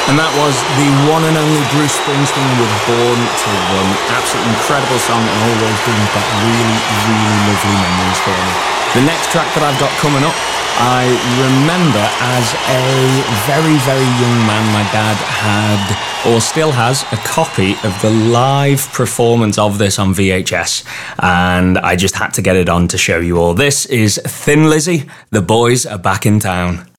And that was the one and only Bruce Springsteen with Born to Run. Absolutely incredible song and always brings back really, really lovely memories for me. The next track that I've got coming up, I remember as a very, very young man, my dad had, or still has, a copy of the live performance of this on VHS. And I just had to get it on to show you all. This is Thin Lizzy, The Boys Are Back in Town.